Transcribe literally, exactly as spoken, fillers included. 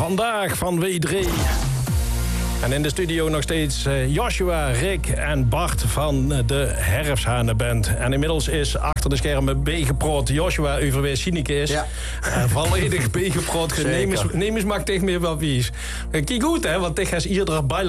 vandaag van W drie. En in de studio nog steeds Joshua, Rick en Bart van de Herfsthanenband. En inmiddels is achter de schermen bijgeproot Joshua over weer Sineke is. Ja. Uh, volledig bijgeproot. Neem eens mag tegen meer wat wies. Kijk goed hè, want ik ga eerder bijna